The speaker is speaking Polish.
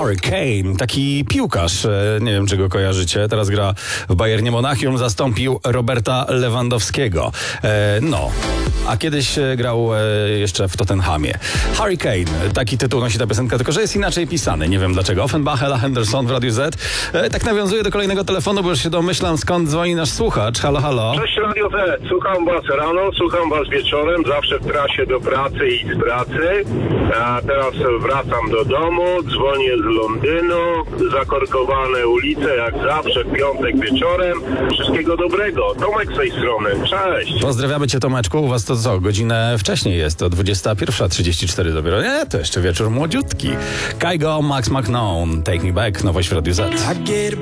Harry Kane, taki piłkarz, nie wiem czy go kojarzycie, teraz gra w Bayernie Monachium, zastąpił Roberta Lewandowskiego. A kiedyś grał jeszcze w Tottenhamie. Harry Kane, taki tytuł nosi ta piosenka, tylko że jest inaczej pisany, nie wiem dlaczego. Offenbach, Ella Henderson w Radiu Z. Tak nawiązuję do kolejnego telefonu, bo już się domyślam, skąd dzwoni nasz słuchacz. Halo, halo. Cześć Radio Z, słucham was rano, słucham was wieczorem, zawsze w trasie do pracy i z pracy. A teraz wracam do domu, dzwonię z Londynu, zakorkowane ulice jak zawsze w piątek wieczorem. Wszystkiego dobrego, Tomek z tej strony, cześć. Pozdrawiamy cię, Tomeczku, u was to co, godzinę wcześniej jest, to 21:34 dopiero. Nie, to jeszcze wieczór młodziutki. Kygo, Max McNown, Take Me Back, nowość w Radiu Z.